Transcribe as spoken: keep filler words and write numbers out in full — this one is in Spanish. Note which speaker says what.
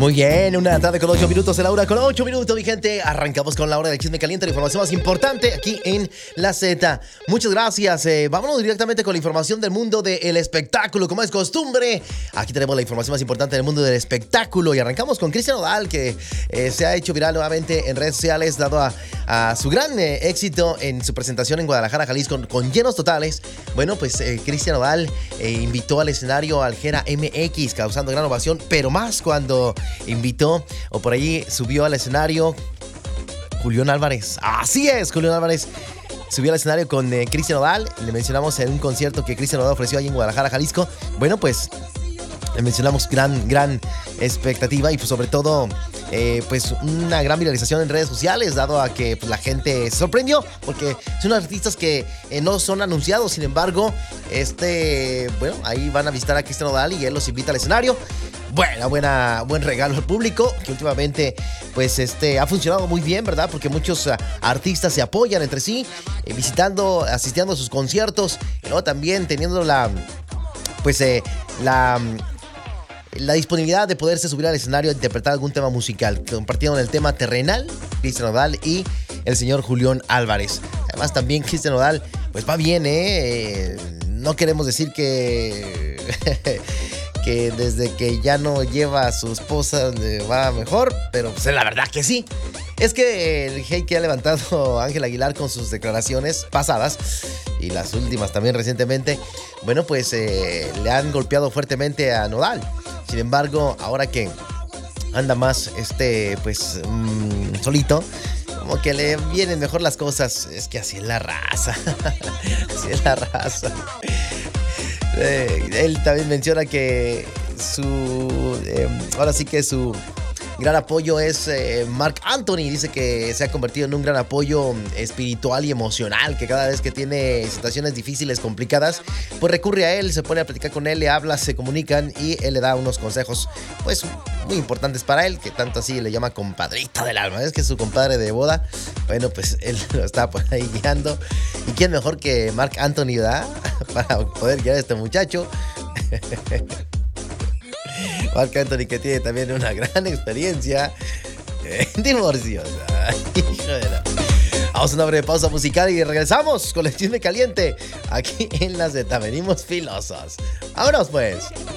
Speaker 1: Muy bien, una tarde con ocho minutos, la hora con ocho minutos, mi gente. Arrancamos con la hora del chisme caliente, la información más importante aquí en La Z. Muchas gracias. Eh, vámonos directamente con la información del mundo del espectáculo, como es costumbre. Aquí tenemos la información más importante del mundo del espectáculo y arrancamos con Cristian Nodal, que eh, se ha hecho viral nuevamente en redes sociales, dado a, a su gran eh, éxito en su presentación en Guadalajara, Jalisco, con, con llenos totales. Bueno, pues eh, Cristian Nodal eh, invitó al escenario al Gera M X, causando gran ovación, pero más cuando invitó o por ahí subió al escenario Julián Álvarez. Así es, Julián Álvarez subió al escenario con eh, Cristian Nodal. Le mencionamos en un concierto que Cristian Nodal ofreció ahí en Guadalajara, Jalisco. Bueno, pues le mencionamos gran, gran expectativa y pues sobre todo eh, pues una gran viralización en redes sociales, dado a que pues, la gente se sorprendió porque son artistas que eh, no son anunciados. Sin embargo, este, bueno, ahí van a visitar a Cristian Nodal y él los invita al escenario. Buena, buena, buen regalo al público, que últimamente pues este ha funcionado muy bien, ¿verdad? Porque muchos uh, artistas se apoyan entre sí, eh, visitando, asistiendo a sus conciertos, y luego también teniendo la, pues eh, la, la disponibilidad de poderse subir al escenario a interpretar algún tema musical. Compartieron el tema Terrenal, Cristian Nodal y el señor Julián Álvarez. Además también Cristian Nodal pues va bien, ¿eh? eh no queremos decir que... que desde que ya no lleva a su esposa le va mejor, pero pues la verdad que sí. Es que el hate que ha levantado Ángel Aguilar con sus declaraciones pasadas y las últimas también recientemente, bueno, pues eh, le han golpeado fuertemente a Nodal. Sin embargo, ahora que anda más este, pues, mmm, solito, como que le vienen mejor las cosas. Es que así es la raza. Así es la raza. Eh, él también menciona que su eh, ahora sí que su gran apoyo es eh, Marc Anthony. Dice que se ha convertido en un gran apoyo espiritual y emocional, que cada vez que tiene situaciones difíciles, complicadas, pues recurre a él, se pone a platicar con él, le habla, se comunican y él le da unos consejos pues muy importantes para él, que tanto así le llama compadrito del alma. Es que es su compadre de boda. Bueno, pues él lo está por ahí guiando. ¿Y quién mejor que Marc Anthony, da para poder guiar a este muchacho? Marc Anthony, que tiene también una gran experiencia en divorcios. Ay, hijo de la... Vamos a una breve pausa musical y regresamos con el chisme caliente aquí en La Z. Venimos filosos. ¡Vámonos pues!